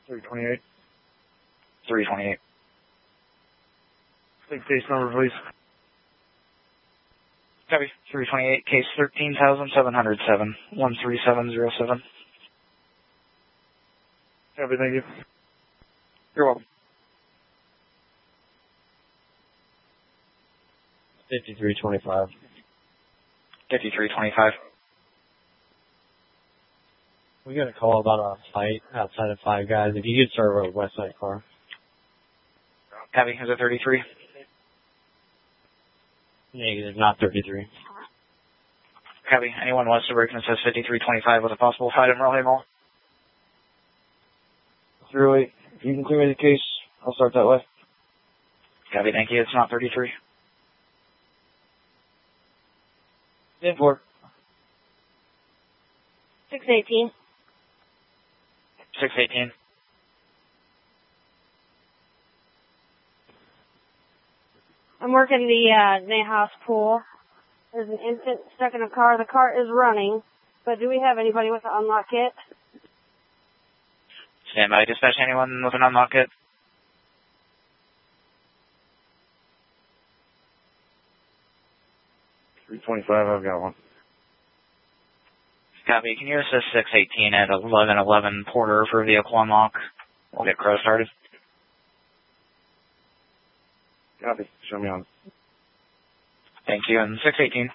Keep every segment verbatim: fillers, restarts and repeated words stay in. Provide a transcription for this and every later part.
three twenty-eight. three twenty-eight. Take case number, please. Copy. three twenty-eight, case thirteen thousand seven hundred seven, one three seven zero seven. Copy, thank you. You're welcome. fifty-three twenty-five. fifty-three twenty-five. We got a call about a fight outside of Five Guys. If you could serve a West Side car. Copy. Is it thirty-three? Negative, not thirty-three. Copy. Anyone west of Rickman says fifty-three twenty-five with a possible fight in Raleigh Mall? zero eight. If you can clear me the case, I'll start that way. Copy. Thank you. It's not thirty-three. ten four. six eighteen. six eighteen. I'm working the uh, Nahas pool. There's an infant stuck in a car. The car is running, but do we have anybody with an unlock kit? Stand by. Dispatch anyone with an unlock kit? three twenty-five, I've got one. Copy. Can you assist six eighteen at eleven eleven Porter for vehicle unlock? We'll get Crow started. Copy. Show me on. Thank you. And six eighteen.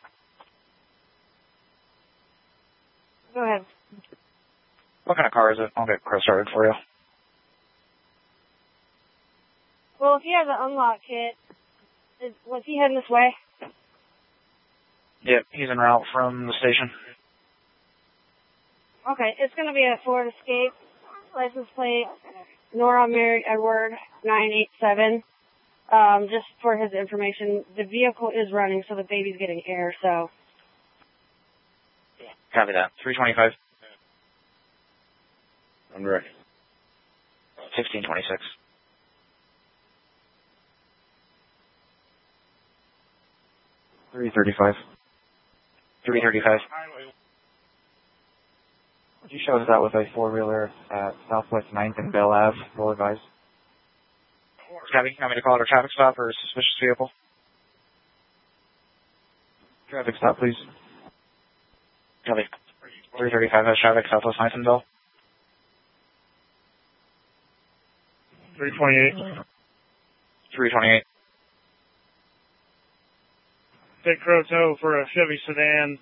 Go ahead. What kind of car is it? I'll get Crow started for you. Well, if he has an unlock kit, is, was he heading this way? Yep, he's en route from the station. Okay, it's going to be a Ford Escape, license plate, Nora Mary Edward nine eight seven. Um, just for his information, the vehicle is running, so the baby's getting air, so. Copy that. three twenty-five. I'm direct. sixteen twenty-six. three thirty-five. three thirty-five. Would you show us that with a four-wheeler at Southwest ninth and Bell Ave, roll advise? Copy. You want me to call it a traffic stop or a suspicious vehicle? Traffic stop, please. Copy. three thirty-five has traffic, Southwest ninth and Bell. three twenty-eight. three twenty-eight. Take Crow Tow for a Chevy sedan.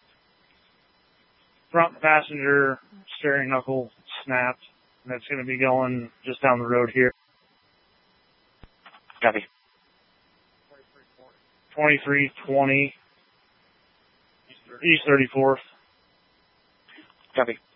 Front passenger steering knuckle snapped. And that's going to be going just down the road here. Copy. twenty-three twenty. East thirty-fourth. Copy.